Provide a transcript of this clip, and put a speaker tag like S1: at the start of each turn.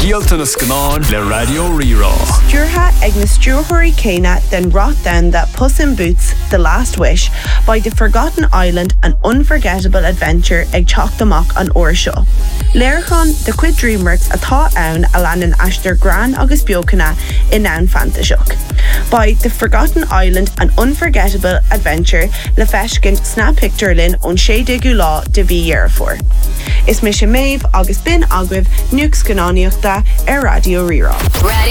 S1: Díalta na scanán le Radio Rirá.
S2: Stúrtha ag na stúrthirí céine den Roth Down that Puss in Boots, The Last Wish, by The Forgotten Island, an unforgettable adventure ag teacht amach an uair seo. Léirchan de cuid DreamWorks atá ann a leanan aistear gran agus beocanna in ann fantaseach. By The Forgotten Island, an unforgettable adventure le feiscin sna picture linn ón 16 lá de bhí dhearfór. Is mis sé méibh agus bin agah nuac scanáíochta ar Radio Rirá.